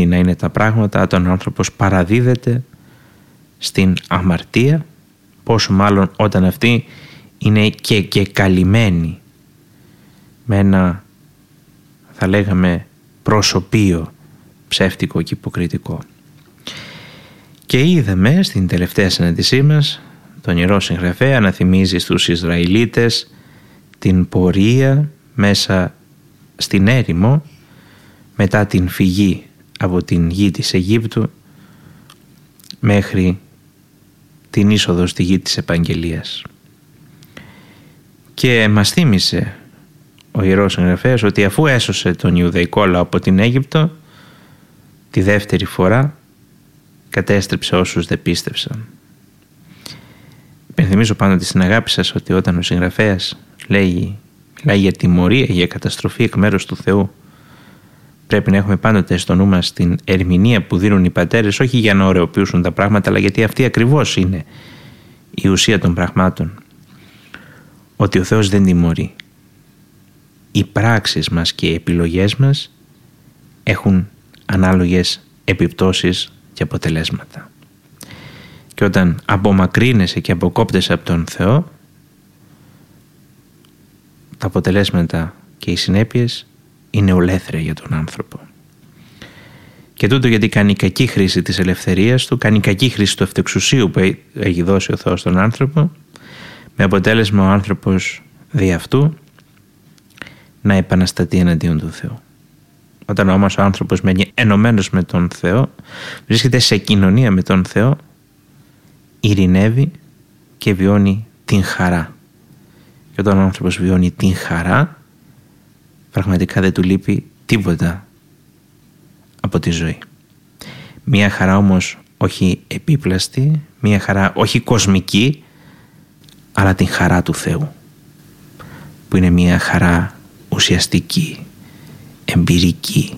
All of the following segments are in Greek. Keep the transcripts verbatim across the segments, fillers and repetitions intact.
να είναι τα πράγματα, όταν ο άνθρωπος παραδίδεται στην αμαρτία, πόσο μάλλον όταν αυτή είναι και, και καλυμμένη με ένα, θα λέγαμε, προσωπείο ψεύτικο και υποκριτικό. Και είδαμε στην τελευταία συνάντησή μας τον Ιερό Συγγραφέα να θυμίζει στους Ισραηλίτες την πορεία μέσα στην έρημο μετά την φυγή από την γη της Αιγύπτου μέχρι την είσοδο στη γη της Επαγγελίας. Και μας θύμισε ο Ιερός Συγγραφέας ότι αφού έσωσε τον Ιουδαϊκό λαό από την Αίγυπτο, τη δεύτερη φορά κατέστρεψε όσους δεν πίστευσαν. Υπενθυμίζω πάντοτε στην αγάπη σας ότι όταν ο συγγραφέας λέει, μιλάει για τιμωρία, για καταστροφή εκ μέρους του Θεού, πρέπει να έχουμε πάντοτε στο νου μας την ερμηνεία που δίνουν οι πατέρες, όχι για να ωρεοποιήσουν τα πράγματα, αλλά γιατί αυτή ακριβώς είναι η ουσία των πραγμάτων. Ότι ο Θεός δεν τιμωρεί. Οι πράξεις μας και οι επιλογές μας έχουν ανάλογες επιπτώσεις και αποτελέσματα. Και όταν απομακρύνεσαι και αποκόπτεσαι από τον Θεό, τα αποτελέσματα και οι συνέπειες είναι ολέθρια για τον άνθρωπο. Και τούτο γιατί κάνει κακή χρήση της ελευθερίας του, κάνει κακή χρήση του ευτεξουσίου που έχει δώσει ο Θεός στον άνθρωπο, με αποτέλεσμα ο άνθρωπος δι' αυτού να επαναστατεί εναντίον του Θεού. Όταν όμως ο άνθρωπος μένει ενωμένος με τον Θεό, βρίσκεται σε κοινωνία με τον Θεό, ειρηνεύει και βιώνει την χαρά. Και όταν ο άνθρωπος βιώνει την χαρά, πραγματικά δεν του λείπει τίποτα από τη ζωή. Μία χαρά όμως όχι επίπλαστη, μία χαρά όχι κοσμική, αλλά την χαρά του Θεού, που είναι μία χαρά ουσιαστική, εμπειρική,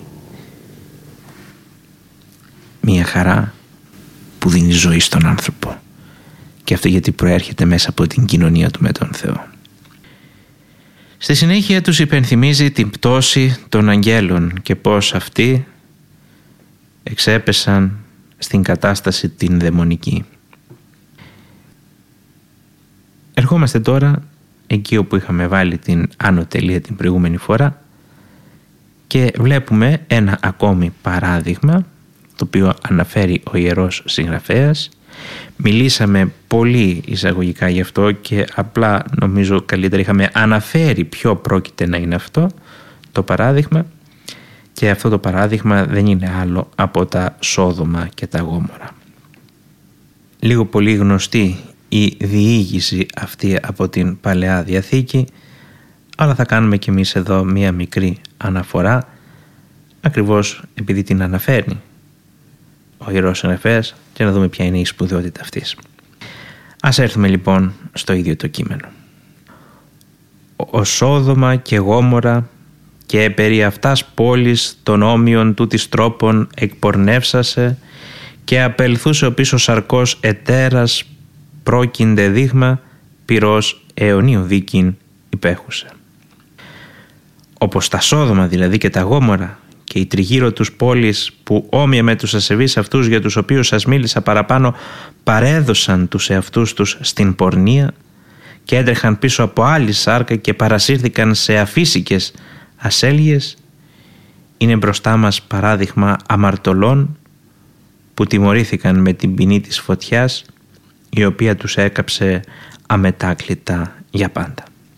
μία χαρά που δίνει ζωή στον άνθρωπο, και αυτό γιατί προέρχεται μέσα από την κοινωνία του με τον Θεό. Στη συνέχεια τους υπενθυμίζει την πτώση των αγγέλων και πώς αυτοί εξέπεσαν στην κατάσταση την δαιμονική. Ερχόμαστε τώρα εκεί όπου είχαμε βάλει την άνω τελεία την προηγούμενη φορά και βλέπουμε ένα ακόμη παράδειγμα το οποίο αναφέρει ο Ιερός Συγγραφέας. Μιλήσαμε πολύ εισαγωγικά γι' αυτό και απλά νομίζω καλύτερα είχαμε αναφέρει ποιο πρόκειται να είναι αυτό το παράδειγμα, και αυτό το παράδειγμα δεν είναι άλλο από τα Σόδομα και τα Γόμορα. Λίγο πολύ γνωστή η διήγηση αυτή από την Παλαιά Διαθήκη, αλλά θα κάνουμε κι εμείς εδώ μία μικρή αναφορά ακριβώς επειδή την αναφέρει ο Ιερός Συγγραφέας, και να δούμε ποια είναι η σπουδαιότητα αυτής. Ας έρθουμε λοιπόν στο ίδιο το κείμενο. «Ο Σόδομα και Γόμορα και περί αυτάς πόλης των όμοιων του της τρόπων εκπορνεύσασε και απελθούσε ο πίσω σαρκός ετέρας πρόκυνται δείγμα πυρός αιωνίου δίκην υπέχουσε». Όπως τα Σόδομα δηλαδή και τα Γόμορα και οι τριγύρω τους πόλεις που όμοια με τους ασεβείς αυτούς για τους οποίους σας μίλησα παραπάνω παρέδωσαν τους εαυτούς τους στην πορνεία και έτρεχαν πίσω από άλλη σάρκα και παρασύρθηκαν σε αφύσικες ασέλγειες, είναι μπροστά μας παράδειγμα αμαρτωλών που τιμωρήθηκαν με την ποινή της φωτιάς, η οποία τους έκαψε αμετάκλητα για πάντα.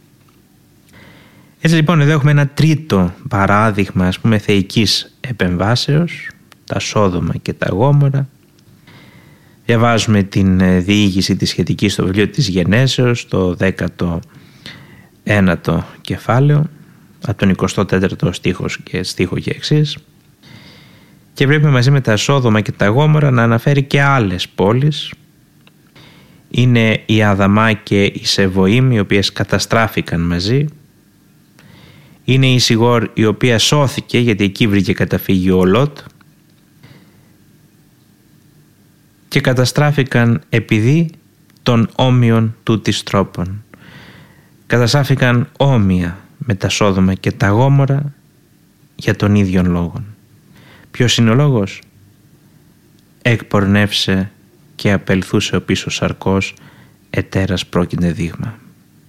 Έτσι λοιπόν εδώ έχουμε ένα τρίτο παράδειγμα, ας πούμε, θεϊκής επεμβάσεως, τα Σόδομα και τα Γόμορα. Διαβάζουμε την διήγηση τη σχετική στο βιβλίο της Γενέσεως, το δέκατο ένατο κεφάλαιο, από τον εικοστό τέταρτο στίχος και στίχο και εξής. Και βλέπουμε μαζί με τα Σόδομα και τα Γόμορα να αναφέρει και άλλες πόλεις. Είναι η Αδαμά και η Σεβοήμ, οι οποίες καταστράφηκαν μαζί. Είναι η Σιγόρ, η οποία σώθηκε γιατί εκεί βρήκε καταφύγει ο Λότ, και καταστράφηκαν επειδή των όμοιων του της τρόπων. Καταστράφηκαν όμοια με τα Σόδομα και τα Γόμορα για τον ίδιο λόγο. Ποιος είναι ο λόγος? Εκπορνεύσε και απελθούσε ο πίσω σαρκός, ετέρας πρόκειται δείγμα.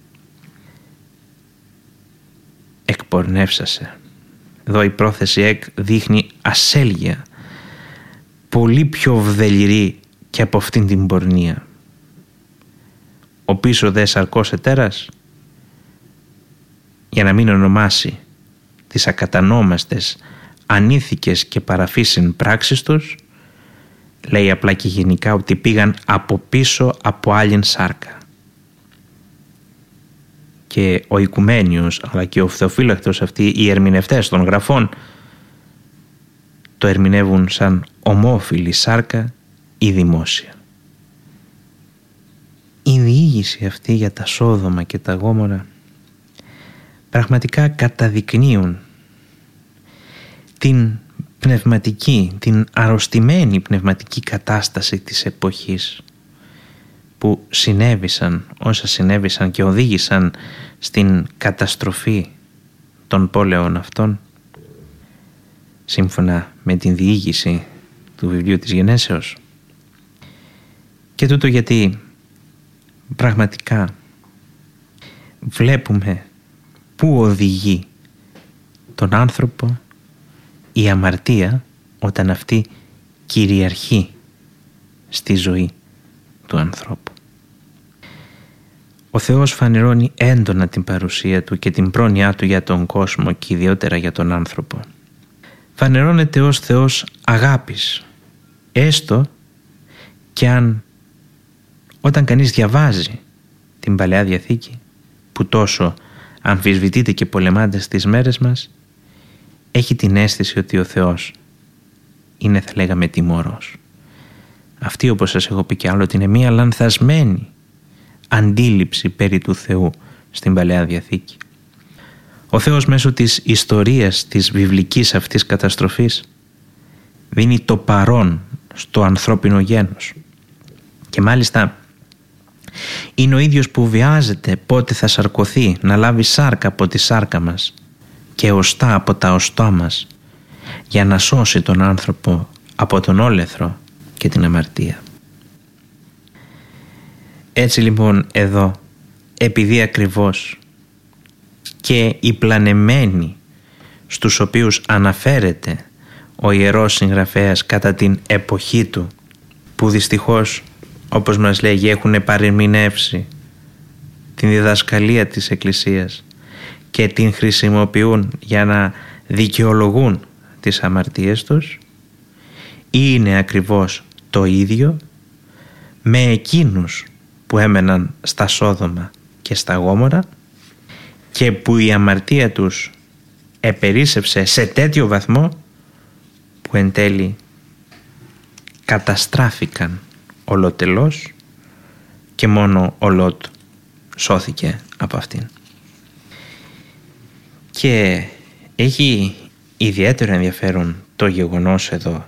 Εκπορνεύσασε. Εδώ η πρόθεση εκ δείχνει ασέλγεια, πολύ πιο βδελιρή και από αυτήν την πορνεία. Ο πίσω δε σαρκός ετέρας, για να μην ονομάσει τις ακατανόμαστες, ανήθικες και παραφύσιν πράξεις τους, λέει απλά και γενικά ότι πήγαν από πίσω από άλλην σάρκα. Και ο Οικουμένιος αλλά και ο Θεοφύλακτος, αυτοί οι ερμηνευτές των γραφών, το ερμηνεύουν σαν ομόφυλη σάρκα ή δημόσια. Η διήγηση αυτή για τα Σόδομα και τα Γόμορα πραγματικά καταδεικνύουν την πνευματική, την αρρωστημένη πνευματική κατάσταση της εποχής, που συνέβησαν όσα συνέβησαν και οδήγησαν στην καταστροφή των πόλεων αυτών, σύμφωνα με την διήγηση του βιβλίου της Γενέσεως. Και τούτο γιατί πραγματικά βλέπουμε πού οδηγεί τον άνθρωπο η αμαρτία όταν αυτή κυριαρχεί στη ζωή του ανθρώπου. Ο Θεός φανερώνει έντονα την παρουσία Του και την πρόνοιά Του για τον κόσμο και ιδιότερα για τον άνθρωπο. Φανερώνεται ως Θεός αγάπης, έστω και αν όταν κανείς διαβάζει την Παλαιά Διαθήκη, που τόσο αμφισβητείται και πολεμάται στις μέρες μας, έχει την αίσθηση ότι ο Θεός είναι, θα λέγαμε, τιμωρός. Αυτή, όπως σας έχω πει κι άλλο, ότι είναι μία λανθασμένη αντίληψη περί του Θεού στην Παλαιά Διαθήκη. Ο Θεός μέσω της ιστορίας της βιβλικής αυτής καταστροφής δίνει το παρόν στο ανθρώπινο γένος και μάλιστα είναι ο ίδιος που βιάζεται πότε θα σαρκωθεί, να λάβει σάρκα από τη σάρκα μας και οστά από τα οστά μας για να σώσει τον άνθρωπο από τον όλεθρο και την αμαρτία. Έτσι λοιπόν εδώ, επειδή ακριβώς και οι πλανεμένοι στους οποίους αναφέρεται ο Ιερός Συγγραφέας κατά την εποχή του, που δυστυχώς, όπως μας λέγει, έχουν παρεμηνεύσει την διδασκαλία της Εκκλησίας και την χρησιμοποιούν για να δικαιολογούν τις αμαρτίες τους, είναι ακριβώς το ίδιο με εκείνους που έμεναν στα Σόδομα και στα Γόμορα και που η αμαρτία τους επερίσσευσε σε τέτοιο βαθμό που εν τέλει καταστράφηκαν ολοτελώς και μόνο ο Λότ σώθηκε από αυτήν. Και έχει ιδιαίτερο ενδιαφέρον το γεγονός εδώ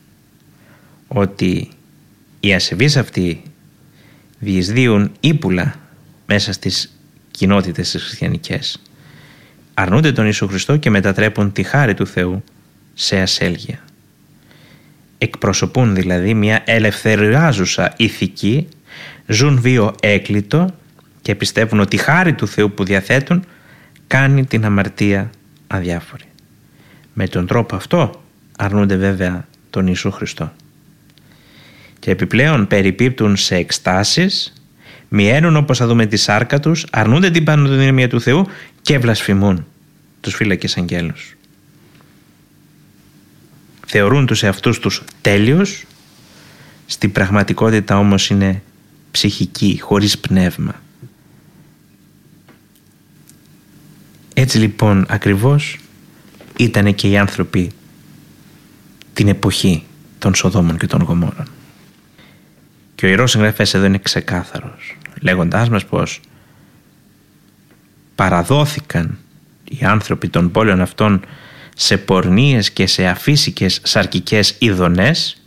ότι οι ασεβείς αυτοί διεισδύουν ύπουλα μέσα στις κοινότητες τις χριστιανικές. Αρνούνται τον Ιησού Χριστό και μετατρέπουν τη χάρη του Θεού σε ασέλγεια. Εκπροσωπούν δηλαδή μια ελευθεριάζουσα ηθική, ζουν βίο έκλειτο και πιστεύουν ότι η χάρη του Θεού που διαθέτουν κάνει την αμαρτία αδιάφορη. Με τον τρόπο αυτό αρνούνται βέβαια τον Ιησού Χριστό. Και επιπλέον περιπίπτουν σε εκστάσεις, μιαίνουν, όπως θα δούμε, τη σάρκα τους, αρνούνται την πανοδυναμία του Θεού και βλασφημούν τους φύλακες αγγέλους. Θεωρούν τους εαυτούς τους τέλειους, στην πραγματικότητα όμως είναι ψυχικοί, χωρίς πνεύμα. Έτσι λοιπόν ακριβώς ήταν και οι άνθρωποι την εποχή των Σοδόμων και των Γομόρων. Και ο Ιερός Συγγραφέας εδώ είναι ξεκάθαρος, λέγοντάς μας πως παραδόθηκαν οι άνθρωποι των πόλεων αυτών σε πορνείες και σε αφύσικες σαρκικές ειδονές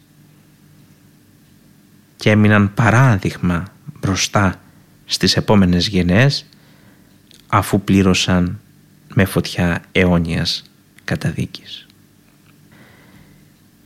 και έμειναν παράδειγμα μπροστά στις επόμενες γενναίες, αφού πλήρωσαν με φωτιά αιώνιας καταδίκης.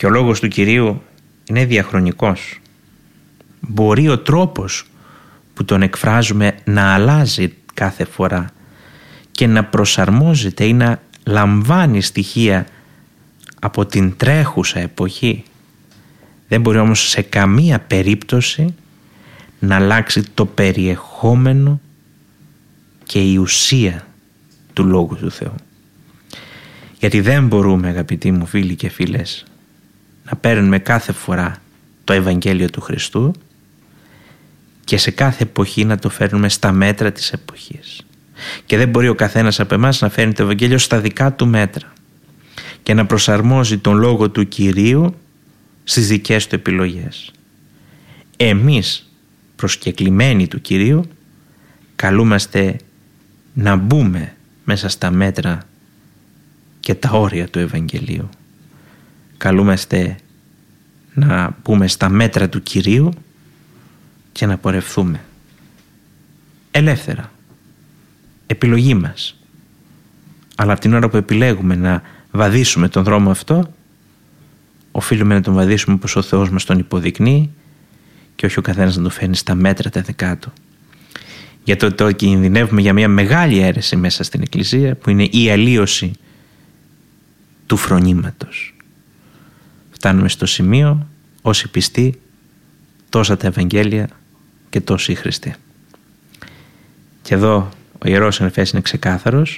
Και ο λόγος του Κυρίου είναι διαχρονικός. Μπορεί ο τρόπος που τον εκφράζουμε να αλλάζει κάθε φορά και να προσαρμόζεται ή να λαμβάνει στοιχεία από την τρέχουσα εποχή. Δεν μπορεί όμως σε καμία περίπτωση να αλλάξει το περιεχόμενο και η ουσία του Λόγου του Θεού. Γιατί δεν μπορούμε, αγαπητοί μου φίλοι και φίλες, να παίρνουμε κάθε φορά το Ευαγγέλιο του Χριστού και σε κάθε εποχή να το φέρνουμε στα μέτρα της εποχής. Και δεν μπορεί ο καθένας από εμάς να φέρνει το Ευαγγέλιο στα δικά του μέτρα και να προσαρμόζει τον Λόγο του Κυρίου στις δικές του επιλογές. Εμείς, προσκεκλημένοι του Κυρίου, καλούμαστε να μπούμε μέσα στα μέτρα και τα όρια του Ευαγγελίου. Καλούμαστε να μπούμε στα μέτρα του Κυρίου και να πορευθούμε ελεύθερα. Επιλογή μας. Αλλά από την ώρα που επιλέγουμε να βαδίσουμε τον δρόμο αυτό, οφείλουμε να τον βαδίσουμε όπως ο Θεός μας τον υποδεικνύει και όχι ο καθένας να τον φέρνει στα μέτρα τα δικά του. Γιατί το κινδυνεύουμε για μια μεγάλη αίρεση μέσα στην Εκκλησία, που είναι η αλλίωση του φρονήματος. Φτάνουμε στο σημείο, όσοι πιστοί, τόσα τα Ευαγγέλια και τόσοι οι Χριστοί. Και εδώ ο Ιερός Συγγραφέας είναι ξεκάθαρος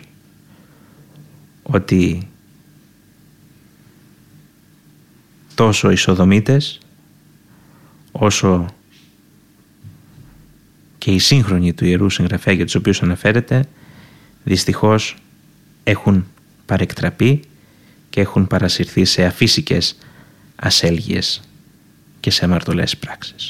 ότι τόσο οι Σοδομίτες όσο και οι σύγχρονοι του Ιερού Συγγραφέα για τους οποίους αναφέρεται δυστυχώς έχουν παρεκτραπεί και έχουν παρασυρθεί σε αφύσικες ασέλγειες και σε αμαρτωλές πράξεις.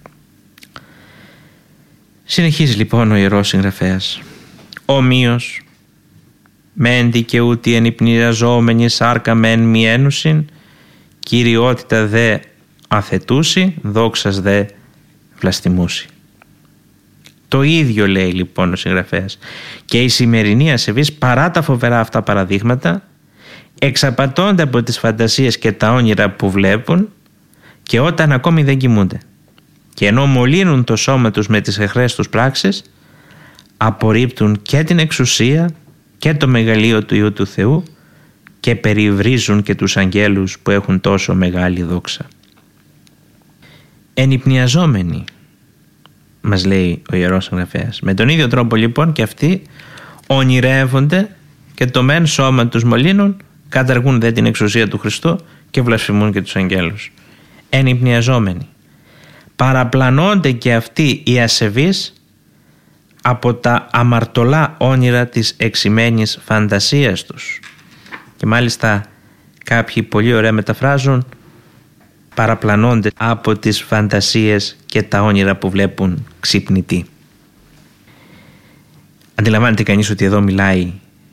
Συνεχίζει λοιπόν ο Ιερός Συγγραφέας. Ομοίως μεν δικαιούτι εν υπνιαζόμενη σάρκα μεν μη ένουσιν, κυριότητα δε αθετούσι, δόξας δε βλαστημούσι. Το ίδιο λέει λοιπόν ο συγγραφέας και οι σημερινοί ασεβείς, παρά τα φοβερά αυτά παραδείγματα, εξαπατώνται από τις φαντασίες και τα όνειρα που βλέπουν και όταν ακόμη δεν κοιμούνται. Και ενώ μολύνουν το σώμα τους με τις αιχρές τους πράξεις, απορρίπτουν και την εξουσία και το μεγαλείο του Υιού του Θεού και περιβρίζουν και τους αγγέλους που έχουν τόσο μεγάλη δόξα. Ενυπνιαζόμενοι, μας λέει ο Ιερός Συγγραφέας. Με τον ίδιο τρόπο λοιπόν και αυτοί ονειρεύονται και το μεν σώμα τους μολύνουν, καταργούν δε την εξουσία του Χριστού και βλασφημούν και τους αγγέλους. Ενυπνιαζόμενοι. Παραπλανώνται και αυτοί οι ασεβείς από τα αμαρτωλά όνειρα της εξημένης φαντασίας τους. Και μάλιστα κάποιοι πολύ ωραία μεταφράζουν, παραπλανώνται από τις φαντασίες και τα όνειρα που βλέπουν ξυπνητοί. Αντιλαμβάνεται κανείς ότι εδώ μιλάει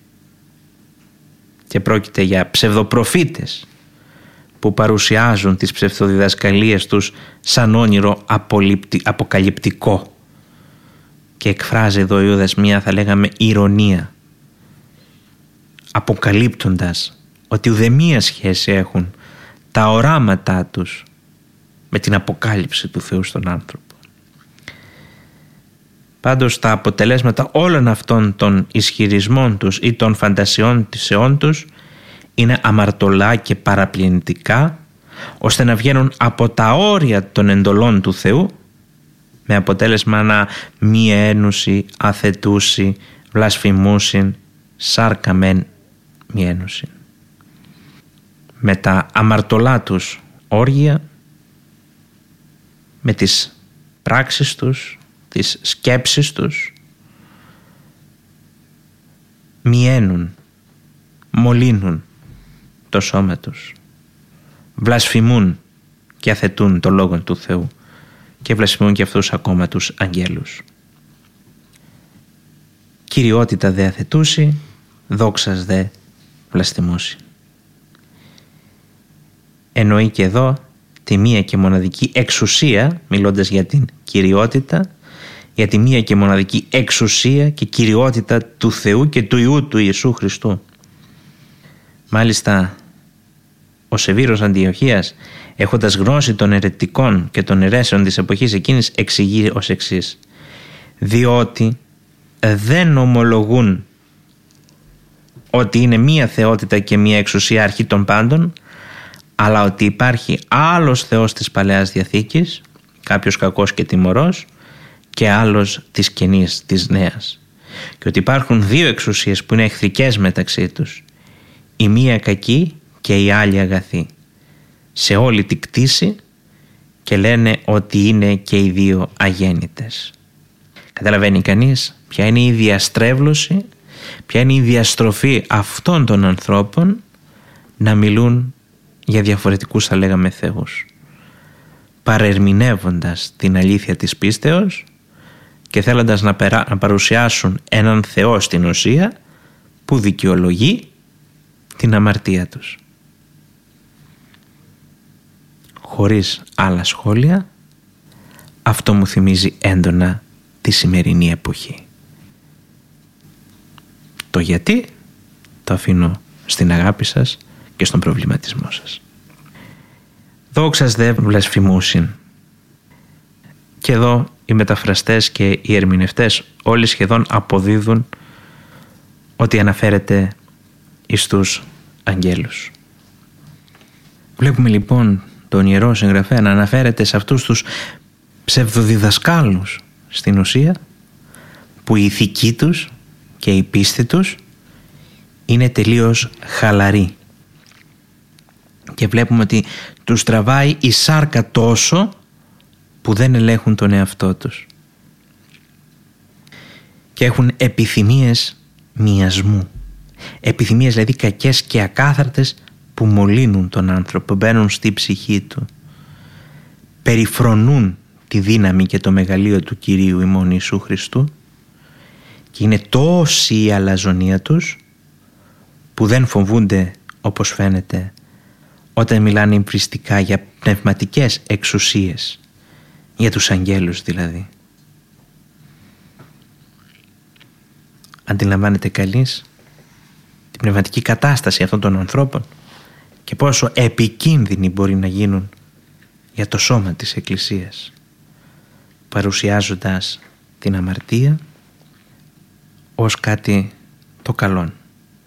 και πρόκειται για ψευδοπροφήτες που παρουσιάζουν τις ψευδοδιδασκαλίες τους σαν όνειρο αποκαλυπτικό, και εκφράζει εδώ ο Ιούδας μια, θα λέγαμε, ηρωνία, αποκαλύπτοντας ότι ουδέμια σχέση έχουν τα οράματά τους με την αποκάλυψη του Θεού στον άνθρωπο. Πάντως τα αποτελέσματα όλων αυτών των ισχυρισμών τους ή των φαντασιών της αιών τους είναι αμαρτωλά και παραπλανητικά, ώστε να βγαίνουν από τα όρια των εντολών του Θεού, με αποτέλεσμα να μη ένουση, αθετούσει, βλασφημούσιν, σάρκα μεν μη ένουση. Με τα αμαρτωλά τους όργια, με τις πράξεις τους, τις σκέψεις τους, μιαίνουν, μολύνουν το σώμα τους, βλασφημούν και αθετούν το λόγο του Θεού και βλασφημούν και αυτούς ακόμα τους αγγέλους. Κυριότητα δε αθετούσι, δόξας δε βλαστημούσι. Εννοεί και εδώ τη μία και μοναδική εξουσία, μιλώντας για την κυριότητα, για τη μία και μοναδική εξουσία και κυριότητα του Θεού και του Υιού του Ιησού Χριστού. Μάλιστα ο Σεβήρος Αντιοχίας, έχοντας γνώση των αιρετικών και των αιρέσεων της εποχής εκείνης, εξηγεί ως εξής: διότι δεν ομολογούν ότι είναι μία θεότητα και μία εξουσία αρχή των πάντων, αλλά ότι υπάρχει άλλος Θεός της Παλαιάς Διαθήκης, κάποιος κακός και τιμωρός, και άλλος της Καινής, της Νέας, και ότι υπάρχουν δύο εξουσίες που είναι εχθρικές μεταξύ τους, η μία κακή και η άλλη αγαθή, σε όλη την κτήση, και λένε ότι είναι και οι δύο αγέννητες. Καταλαβαίνει κανείς ποια είναι η διαστρέβλωση, ποια είναι η διαστροφή αυτών των ανθρώπων να μιλούν για διαφορετικούς, θα λέγαμε, θεούς, παρερμηνεύοντας την αλήθεια της πίστεως και θέλοντας να, περά, να παρουσιάσουν έναν Θεό στην ουσία που δικαιολογεί την αμαρτία τους. Χωρίς άλλα σχόλια, αυτό μου θυμίζει έντονα τη σημερινή εποχή. Το γιατί το αφήνω στην αγάπη σας και στον προβληματισμό σας. Δόξας δε βλασφημούσιν. Και εδώ οι μεταφραστές και οι ερμηνευτές όλοι σχεδόν αποδίδουν ότι αναφέρεται εις τους αγγέλους. Βλέπουμε λοιπόν τον Ιερό Συγγραφέα να αναφέρεται σε αυτούς τους ψευδοδιδασκάλους στην ουσία, που η ηθική τους και η πίστη τους είναι τελείως χαλαρή, και βλέπουμε ότι τους τραβάει η σάρκα τόσο που δεν ελέγχουν τον εαυτό τους και έχουν επιθυμίες μοιασμού, επιθυμίες δηλαδή κακές και ακάθαρτες που μολύνουν τον άνθρωπο, μπαίνουν στη ψυχή του, περιφρονούν τη δύναμη και το μεγαλείο του Κυρίου ημών Ιησού Χριστού, και είναι τόση η αλαζονία τους που δεν φοβούνται, όπως φαίνεται, όταν μιλάνε υβριστικά για πνευματικές εξουσίες, για τους αγγέλους δηλαδή. Αντιλαμβάνεται καλής την πνευματική κατάσταση αυτών των ανθρώπων και πόσο επικίνδυνοι μπορεί να γίνουν για το σώμα της Εκκλησίας, παρουσιάζοντας την αμαρτία ως κάτι το καλόν.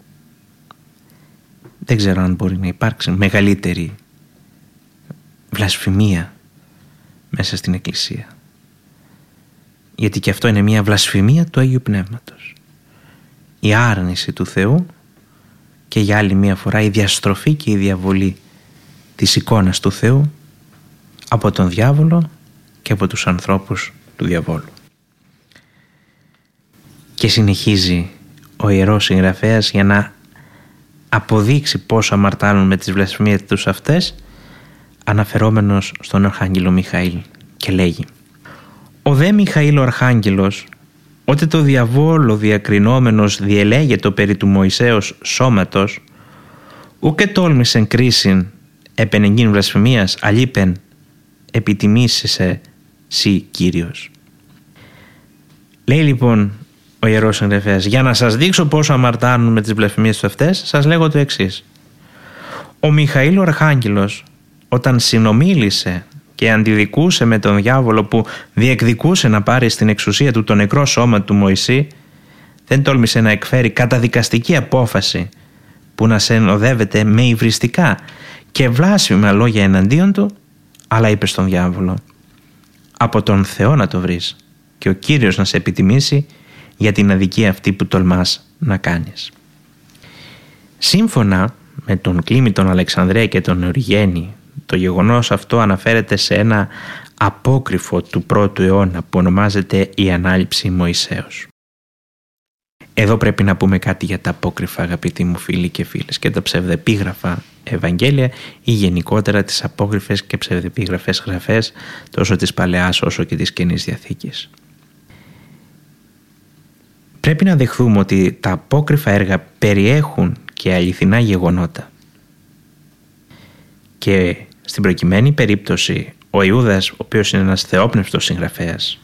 Δεν ξέρω αν μπορεί να υπάρξει μεγαλύτερη βλασφημία μέσα στην Εκκλησία, γιατί και αυτό είναι μια βλασφημία του Αγίου Πνεύματος, η άρνηση του Θεού και για άλλη μια φορά η διαστροφή και η διαβολή της εικόνας του Θεού από τον διάβολο και από τους ανθρώπους του διαβόλου. Και συνεχίζει ο Ιερός Συγγραφέας για να αποδείξει πόσο αμαρτάνουν με τις βλασφημίες τους αυτές, αναφερόμενος στον Αρχάγγελο Μιχαήλ, και λέγει: «Ο δε Μιχαήλ ο Αρχάγγελος, ότε το διαβόλο διακρινόμενος διελέγετο περί του Μωυσέως σώματος, ουκε τόλμησεν κρίσιν επενεγγύν βλασφημίας, αλείπεν επιτιμήσεσαι σύ Κύριος». Λέει λοιπόν ο Ιερός Συγγραφέας: για να σας δείξω πόσο αμαρτάνουν με τις βλασφημίες του αυτές, σας λέγω το εξής. Ο Μιχαήλ ο Αρχάγγελος, όταν συνομίλησε και αντιδικούσε με τον διάβολο που διεκδικούσε να πάρει στην εξουσία του το νεκρό σώμα του Μωυσή, δεν τόλμησε να εκφέρει καταδικαστική απόφαση που να συνοδεύεται με υβριστικά και βλάσφημα λόγια εναντίον του, αλλά είπε στον διάβολο: από τον Θεό να το βρεις και ο Κύριος να σε επιτιμήσει για την αδικία αυτή που τολμάς να κάνεις. Σύμφωνα με τον Κλίμη τον Αλεξανδρέα και τον Οριγένη, το γεγονός αυτό αναφέρεται σε ένα απόκριφο του πρώτου αιώνα που ονομάζεται η Ανάληψη Μωυσέως. Εδώ πρέπει να πούμε κάτι για τα απόκριφα, αγαπητοί μου φίλοι και φίλες, και τα ψευδεπίγραφα Ευαγγέλια ή γενικότερα τις απόκριφες και ψευδεπίγραφες γραφές τόσο της Παλαιάς όσο και της Καινής Διαθήκης. Πρέπει να δεχθούμε ότι τα απόκριφα έργα περιέχουν και αληθινά γεγονότα. Και στην προκειμένη περίπτωση ο Ιούδας, ο οποίος είναι ένας θεόπνευστος συγγραφέας,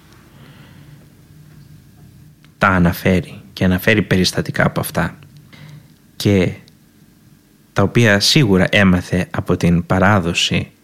τα αναφέρει και αναφέρει περιστατικά από αυτά. Και τα οποία σίγουρα έμαθε από την παράδοση